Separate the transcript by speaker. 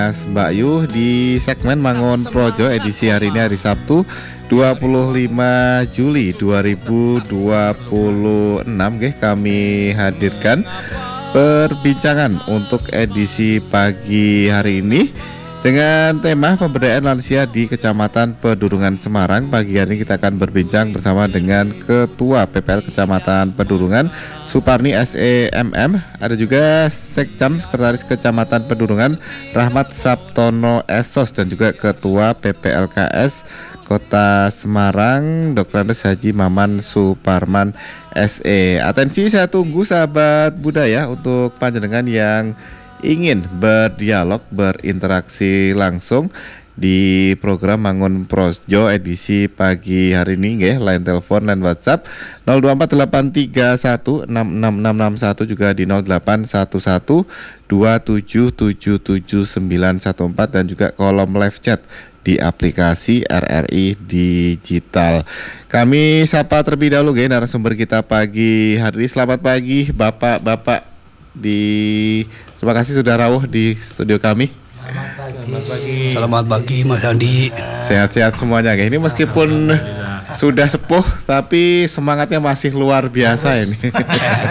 Speaker 1: Mas Mbak Yu di segmen Mangun Projo edisi hari ini hari Sabtu 25 Juli 2026 kami hadirkan perbincangan untuk edisi pagi hari ini dengan tema pemberdayaan lansia di Kecamatan Pedurungan Semarang. Pagi hari ini kita akan berbincang bersama dengan Ketua PPL Kecamatan Pedurungan Suparni SEMM. Ada juga Sekcam Sekretaris Kecamatan Pedurungan Rahmat Sabtono Esos dan juga Ketua PPLKS Kota Semarang Dr. Andes Haji Maman Suparman SE. Atensi, saya tunggu sahabat budaya untuk panjenengan yang ingin berdialog, berinteraksi langsung di program Mangun Projo edisi pagi hari ini nggih. Line telepon dan WhatsApp 024831666661 juga di 081127779914 dan juga kolom live chat di aplikasi RRI Digital. Kami sapa terlebih dahulu narasumber kita pagi hari ini. Selamat pagi Bapak-bapak terima kasih sudah rawuh di studio kami.
Speaker 2: Selamat pagi Mas Andi.
Speaker 1: Sehat-sehat semuanya ini meskipun sudah sepuh tapi semangatnya masih luar biasa ini.